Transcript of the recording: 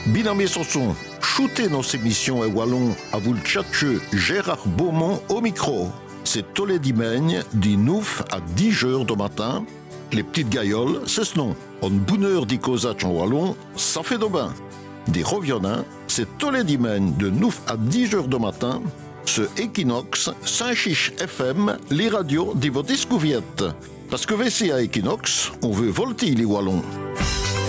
Binamé Sanson, shootez nos émissions et wallon à vous le tchatcheux Gérard Beaumont au micro. C'est tous les dimanches, du 9 à 10 heures du matin. Les petites gailloles, c'est ce nom. En bonne heure d'Icosach en wallon, ça fait de bain. Des revionnants, c'est tous les dimanches de 9 à 10 heures du matin. Ce Equinox, Saint-Chiche FM, les radios de votre discouverte. Parce que VC à Equinox, on veut volter les wallons.